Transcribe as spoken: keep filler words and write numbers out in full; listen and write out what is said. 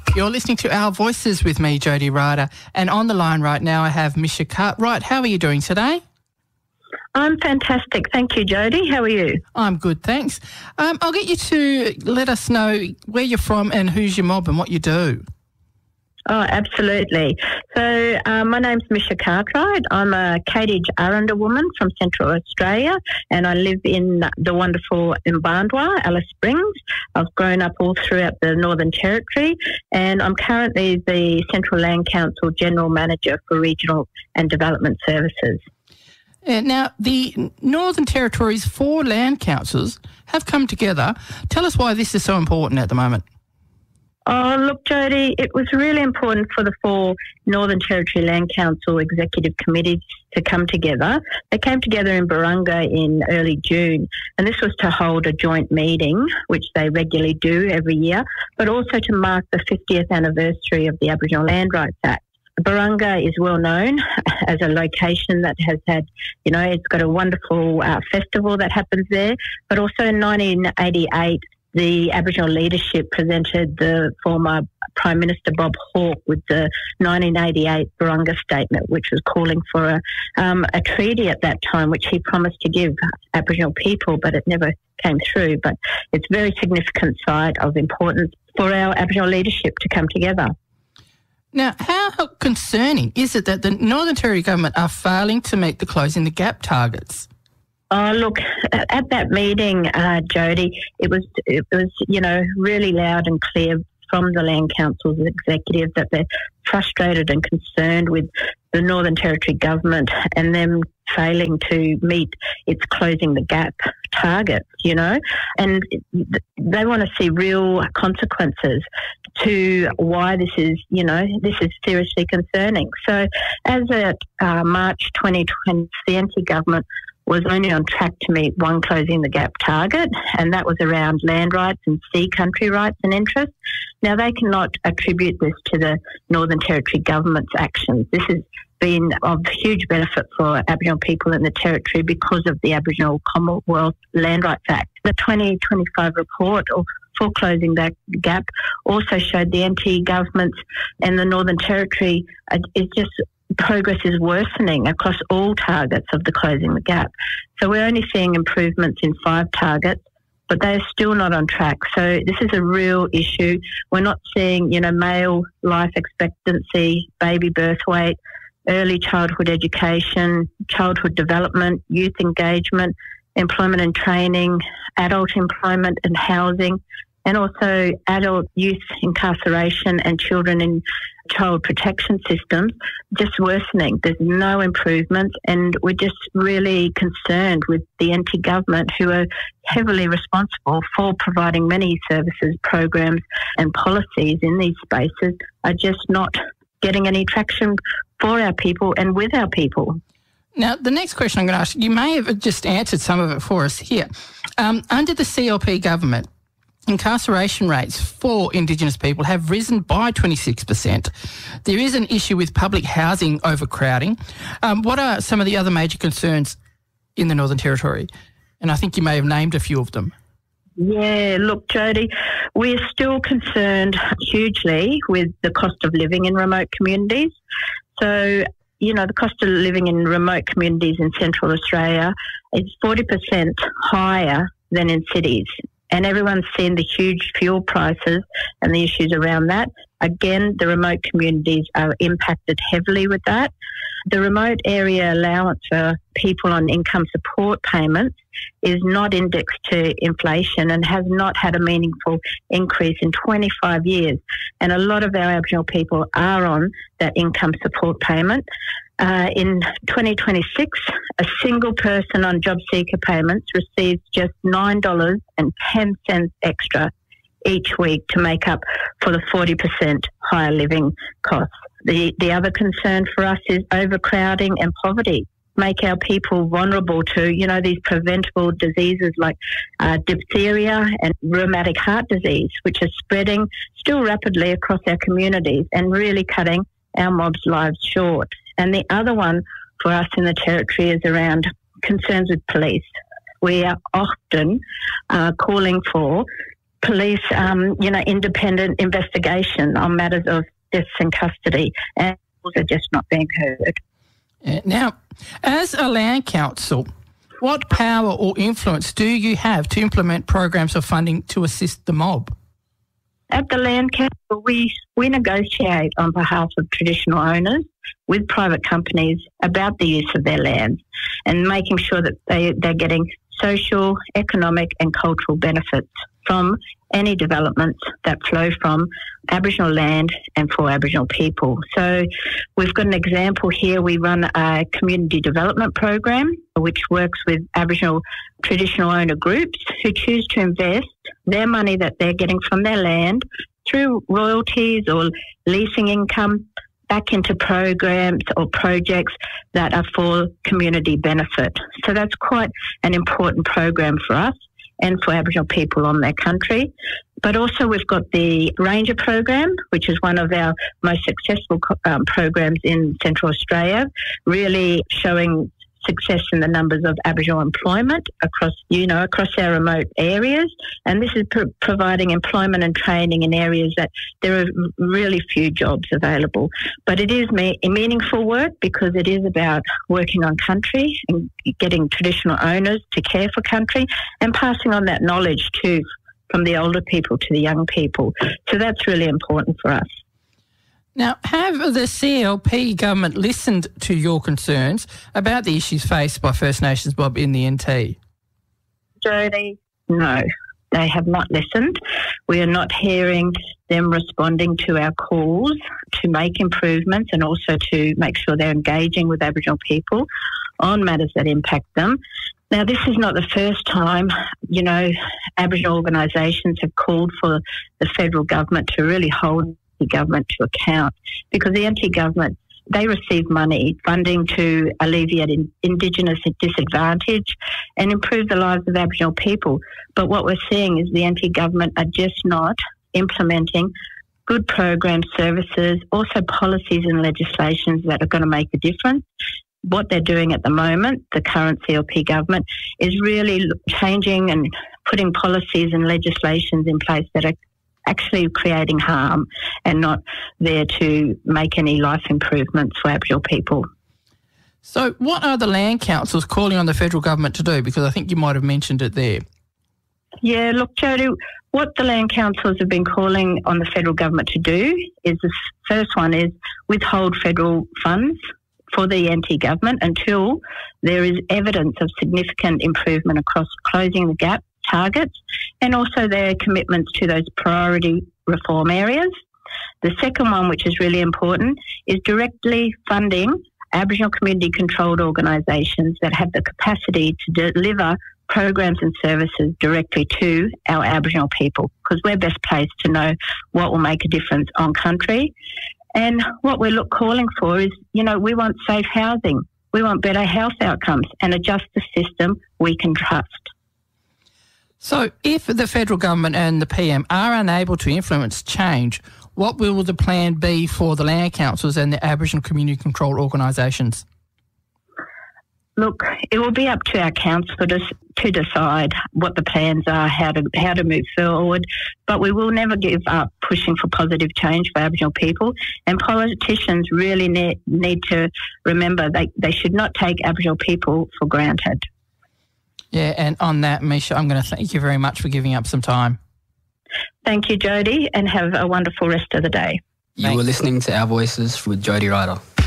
You're listening to Our Voices with me, Jody Ryder, and on the line right now I have Misha Cartwright. How are you doing today? I'm fantastic. Thank you, Jody. How are you? I'm good, thanks. Um, I'll get you to let us know where you're from and who's your mob and what you do. Oh, absolutely. So uh, my name's Misha Cartwright. I'm a Kadij Aranda woman from Central Australia, and I live in the wonderful Mbandwa, Alice Springs. I've grown up all throughout the Northern Territory, and I'm currently the Central Land Council General Manager for Regional and Development Services. Uh, now, the Northern Territory's four land councils have come together. Tell us why this is so important at the moment. Oh, look, Jody, it was really important for the four Northern Territory Land Council executive committees to come together. They came together in Barunga in early June, and this was to hold a joint meeting, which they regularly do every year, but also to mark the fiftieth anniversary of the Aboriginal Land Rights Act. Barunga is well known as a location that has had, you know, it's got a wonderful uh, festival that happens there, but also in nineteen eighty-eight, the Aboriginal leadership presented the former Prime Minister Bob Hawke with the nineteen eighty-eight Barunga Statement, which was calling for a, um, a treaty at that time, which he promised to give Aboriginal people, but it never came through. But it's a very significant site of importance for our Aboriginal leadership to come together. Now, how concerning is it that the Northern Territory Government are failing to meet the Closing the Gap targets? Oh, look, at that meeting, uh, Jody, it was, it was, you know, really loud and clear from the Land Council's executives that they're frustrated and concerned with the Northern Territory Government and them failing to meet its Closing the Gap targets, you know, and they want to see real consequences to why this is, you know, this is seriously concerning. So as at uh, March twenty twenty, the N T government was only on track to meet one Closing the Gap target, and that was around land rights and sea country rights and interests. Now, they cannot attribute this to the Northern Territory government's actions. This has been of huge benefit for Aboriginal people in the Territory because of the Aboriginal Commonwealth Land Rights Act. The twenty twenty-five report for Closing that Gap also showed the N T government and the Northern Territory uh, is just progress is worsening across all targets of the Closing the Gap. So we're only seeing improvements in five targets, but they're still not on track. So this is a real issue. We're not seeing, you know, male life expectancy, baby birth weight, early childhood education, childhood development, youth engagement, employment and training, adult employment and housing, and also adult youth incarceration and children in child protection systems just worsening. There's no improvement, and we're just really concerned with the N T government, who are heavily responsible for providing many services, programs and policies in these spaces, are just not getting any traction for our people and with our people. Now, the next question I'm going to ask, you may have just answered some of it for us here. Um, under the C L P government, incarceration rates for Indigenous people have risen by twenty-six percent. There is an issue with public housing overcrowding. Um, what are some of the other major concerns in the Northern Territory? And I think you may have named a few of them. Yeah, look, Jody, we're still concerned hugely with the cost of living in remote communities. So, you know, the cost of living in remote communities in Central Australia is forty percent higher than in cities. And everyone's seen the huge fuel prices and the issues around that. Again, the remote communities are impacted heavily with that. The remote area allowance for people on income support payments is not indexed to inflation and has not had a meaningful increase in twenty-five years. And a lot of our Aboriginal people are on that income support payment. Uh, in twenty twenty-six, a single person on job seeker payments receives just nine dollars and ten cents extra each week to make up for the forty percent higher living costs. The, the other concern for us is overcrowding and poverty make our people vulnerable to, you know, these preventable diseases like uh, diphtheria and rheumatic heart disease, which are spreading still rapidly across our communities and really cutting our mobs' lives short. And the other one for us in the Territory is around concerns with police. We are often uh, calling for police, um, you know, independent investigation on matters of deaths in custody, and are just not being heard. Yeah. Now, as a land council, what power or influence do you have to implement programs of funding to assist the mob? At the Land Council, we, we negotiate on behalf of traditional owners with private companies about the use of their lands and making sure that they, they're getting social, economic and cultural benefits from any developments that flow from Aboriginal land and for Aboriginal people. So we've got an example here. We run a community development program which works with Aboriginal traditional owner groups who choose to invest their money that they're getting from their land through royalties or leasing income back into programs or projects that are for community benefit. So that's quite an important program for us and for Aboriginal people on their country. But also we've got the Ranger program, which is one of our most successful um, programs in Central Australia, really showing success in the numbers of Aboriginal employment across, you know, across our remote areas. And this is pro- providing employment and training in areas that there are really few jobs available. But it is me- meaningful work because it is about working on country and getting traditional owners to care for country and passing on that knowledge too from the older people to the young people. So that's really important for us. Now, have the C L P government listened to your concerns about the issues faced by First Nations mob in the N T? Jodie, no, they have not listened. We are not hearing them responding to our calls to make improvements and also to make sure they're engaging with Aboriginal people on matters that impact them. Now, this is not the first time, you know, Aboriginal organisations have called for the federal government to really hold the government to account, because the N T government, they receive money, funding to alleviate in, Indigenous disadvantage and improve the lives of Aboriginal people. But what we're seeing is the N T government are just not implementing good programs, services, also policies and legislations that are going to make a difference. What they're doing at the moment, the current C L P government, is really changing and putting policies and legislations in place that are actually creating harm and not there to make any life improvements for Aboriginal people. So what are the land councils calling on the federal government to do? Because I think you might have mentioned it there. Yeah, look, Jodie, what the land councils have been calling on the federal government to do is, the first one is withhold federal funds for the N T government until there is evidence of significant improvement across closing the gap targets and also their commitments to those priority reform areas. The second one, which is really important, is directly funding Aboriginal community controlled organisations that have the capacity to deliver programs and services directly to our Aboriginal people, because we're best placed to know what will make a difference on country. And what we're look, calling for is, you know, we want safe housing, we want better health outcomes and a justice system we can trust. So if the federal government and the P M are unable to influence change, what will the plan be for the land councils and the Aboriginal community controlled organisations? Look, it will be up to our council to, to decide what the plans are, how to how to move forward, but we will never give up pushing for positive change for Aboriginal people, and politicians really need, need to remember they, they should not take Aboriginal people for granted. Yeah, and on that, Misha, I'm going to thank you very much for giving up some time. Thank you, Jodie, and have a wonderful rest of the day. You Thanks. were listening to Our Voices with Jodie Ryder.